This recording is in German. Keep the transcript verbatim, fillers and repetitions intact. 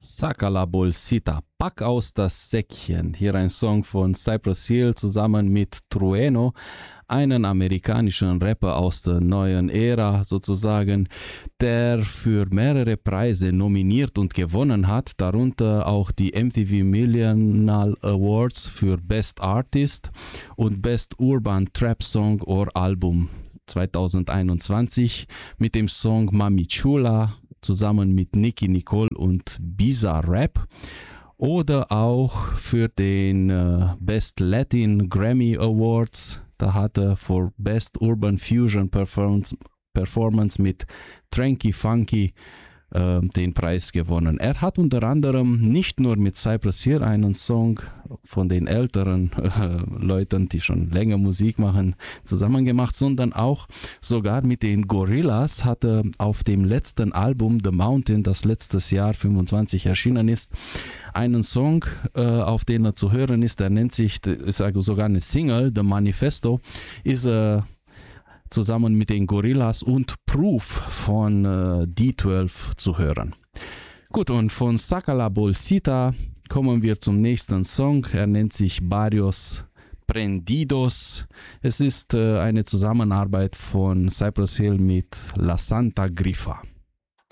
Saca la bolsita, pack aus das Säckchen. Hier ein Song von Cypress Hill zusammen mit Trueno, einen amerikanischen Rapper aus der neuen Ära sozusagen, der für mehrere Preise nominiert und gewonnen hat, darunter auch die M T V Millional Awards für Best Artist und Best Urban Trap Song or Album zwanzig einundzwanzig mit dem Song Mami Chula zusammen mit Nicki Nicole und Bizarre Rap. Oder auch für den äh, Best Latin Grammy Awards, da hat er für Best Urban Fusion Performance, Performance mit Tranky Funky äh, den Preis gewonnen. Er hat unter anderem nicht nur mit Cypress Hill einen Song von den älteren äh, Leuten, die schon länger Musik machen, zusammen gemacht, sondern auch sogar mit den Gorillaz hat er auf dem letzten Album The Mountain, das letztes Jahr fünfundzwanzig erschienen ist, einen Song, äh, auf den er zu hören ist. Der nennt sich, ist also sogar eine Single, The Manifesto, ist er äh, zusammen mit den Gorillaz und Proof von äh, D zwölf zu hören. Gut, und von Saca la Bolsita kommen wir zum nächsten Song. Er nennt sich Barrios Prendidos. Es ist äh, eine Zusammenarbeit von Cypress Hill mit La Santa Grifa.